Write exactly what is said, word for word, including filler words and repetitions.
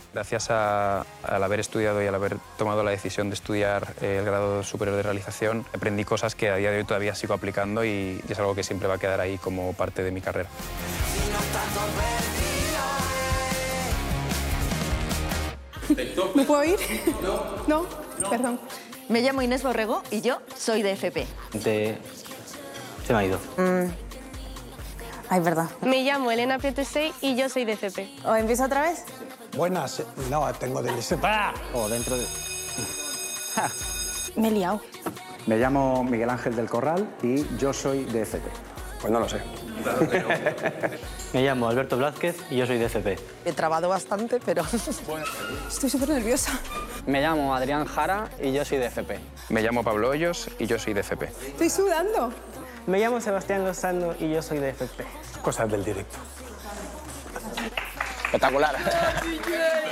Gracias a, al haber estudiado y al haber tomado la decisión de estudiar el grado superior de realización, aprendí cosas que a día de hoy todavía sigo aplicando y, y es algo que siempre va a quedar ahí como parte de mi carrera. ¿Me puedo ir? No. No, perdón. Me llamo Inés Borrego y yo soy de F P. De... Se me ha ido. Mm. Ay, verdad. Me llamo Elena Petesey y yo soy de F P. ¿O empiezo otra vez? Buenas. No, tengo del I S E P. ¡Ah! O dentro de... Me he liado. Me llamo Miguel Ángel del Corral y yo soy de F P. Pues no lo sé. Me llamo Alberto Blázquez y yo soy de F P. He trabado bastante, pero... Estoy súper nerviosa. Me llamo Adrián Jara y yo soy de F P. Me llamo Pablo Hoyos y yo soy de F P. Estoy sudando. Me llamo Sebastián Lozano y yo soy de F P. Cosas del directo. Espectacular.